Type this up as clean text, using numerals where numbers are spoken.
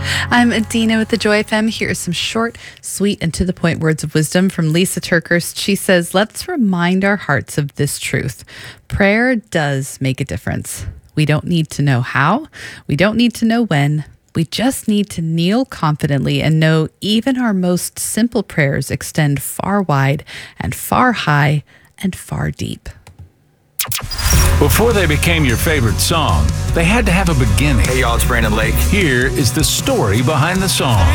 I'm Adina with the Joy FM. Here are some short, sweet, and to the point words of wisdom from Lisa Turkhurst. She says, let's remind our hearts of this truth. Prayer does make a difference. We don't need to know how. We don't need to know when. We just need to kneel confidently and know even our most simple prayers extend far wide and far high and far deep. Before they became your favorite song, they had to have a beginning. Hey y'all, it's Brandon Lake. Here is the story behind the song.